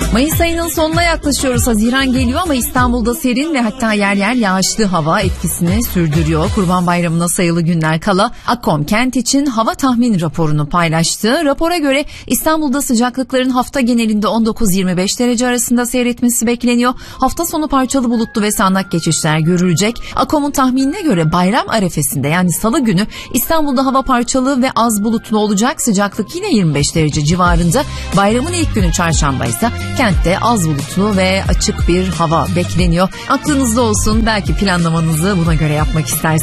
Mayıs ayının sonuna yaklaşıyoruz. Haziran geliyor ama İstanbul'da serin ve hatta yer yer yağışlı hava etkisini sürdürüyor. Kurban Bayramı'na sayılı günler kala Akkom kent için hava tahmin raporunu paylaştı. Rapora göre İstanbul'da sıcaklıkların hafta genelinde 19-25 derece arasında seyretmesi bekleniyor. Hafta sonu parçalı bulutlu ve sağanak geçişler görülecek. Akkom'un tahminine göre bayram arefesinde yani salı günü İstanbul'da hava parçalı ve az bulutlu olacak. Sıcaklık yine 25 derece civarında. Bayramın ilk günü çarşamba ise kentte az bulutlu ve açık bir hava bekleniyor. Aklınızda olsun, belki planlamanızı buna göre yapmak istersiniz.